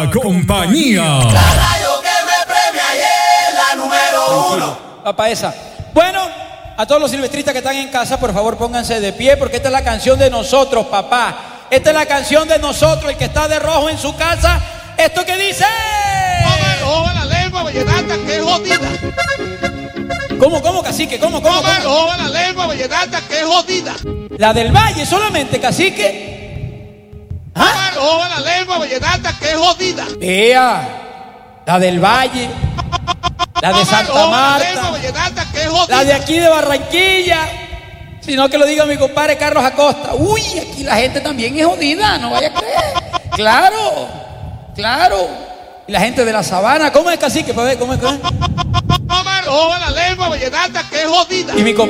la compañía. La radio que me premia y es la número 1. Papá, esa. Bueno, a todos los silvestristas que están en casa, por favor pónganse de pie, porque esta es la canción de nosotros, papá. Esta es la canción de nosotros, el que está de rojo en su casa. ¿Esto qué dice? Joven la lengua vallenata que es jodida. ¿Cómo, cacique? ¿Cómo? Joven la lengua vallenata que es jodida. La del Valle solamente, cacique. ¿Ah? Joven la lengua vallenata que es jodida. Vea, la del Valle, la de Santa Marta, la de aquí de Barranquilla. Sino que lo diga mi compadre Carlos Acosta. Uy, aquí la gente también es jodida, no vaya a creer. Claro. Y la gente de la sabana, ¿cómo es, cacique? ¿Cómo es? Joven la lengua vallenata que es jodida. Y mi